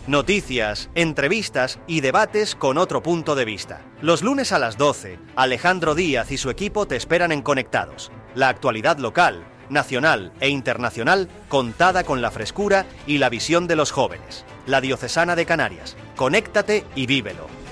Noticias, entrevistas y debates con otro punto de vista. Los lunes a las 12, Alejandro Díaz y su equipo te esperan en Conectados. La actualidad local, nacional e internacional contada con la frescura y la visión de los jóvenes. La Diocesana de Canarias. Conéctate y vívelo.